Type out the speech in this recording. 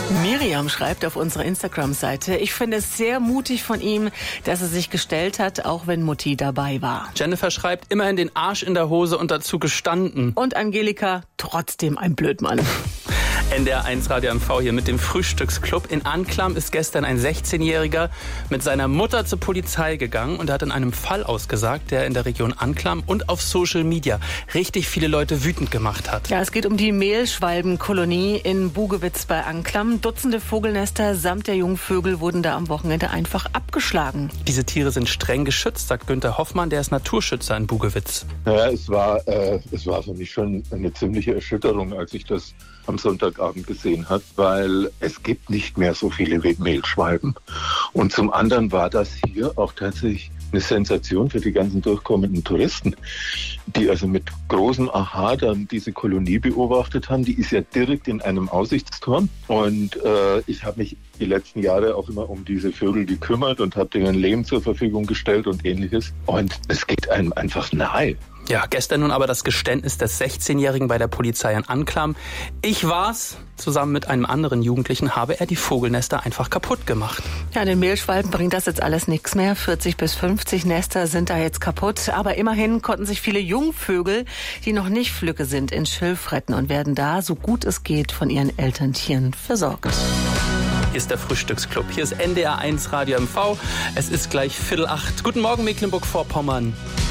Miriam schreibt auf unserer Instagram-Seite: Ich finde es sehr mutig von ihm, dass er sich gestellt hat, auch wenn Mutti dabei war. Jennifer schreibt: Immerhin den Arsch in der Hose und dazu gestanden. Und Angelika: Trotzdem ein Blödmann. NDR1 Radio MV hier mit dem Frühstücksclub. In Anklam ist gestern ein 16-Jähriger mit seiner Mutter zur Polizei gegangen und hat in einem Fall ausgesagt, der in der Region Anklam und auf Social Media richtig viele Leute wütend gemacht hat. Ja, es geht um die Mehlschwalbenkolonie in Bugewitz bei Anklam. Dutzende Vogelnester samt der Jungvögel wurden da am Wochenende einfach abgeschlagen. Diese Tiere sind streng geschützt, sagt Günther Hoffmann, der ist Naturschützer in Bugewitz. Naja, es war für mich schon eine ziemliche Erschütterung, als ich das am Sonntagabend gesehen habe, weil es gibt nicht mehr so viele Mehlschwalben. Und zum anderen war das hier auch tatsächlich eine Sensation für die ganzen durchkommenden Touristen, die also mit großem Aha dann diese Kolonie beobachtet haben. Die ist ja direkt in einem Aussichtsturm. Und ich habe mich die letzten Jahre auch immer um diese Vögel gekümmert und habe denen Lehm zur Verfügung gestellt und Ähnliches. Und es geht einem einfach nahe. Ja, gestern nun aber das Geständnis des 16-Jährigen bei der Polizei in Anklam. Ich war's. Zusammen mit einem anderen Jugendlichen habe er die Vogelnester einfach kaputt gemacht. Ja, den Mehlschwalben bringt das jetzt alles nichts mehr. 40 bis 50 Nester sind da jetzt kaputt. Aber immerhin konnten sich viele Jungvögel, die noch nicht flügge sind, in Schilf retten und werden da, so gut es geht, von ihren Elterntieren versorgt. Hier ist der Frühstücksclub. Hier ist NDR1 Radio MV. Es ist gleich 7:45. Guten Morgen, Mecklenburg-Vorpommern.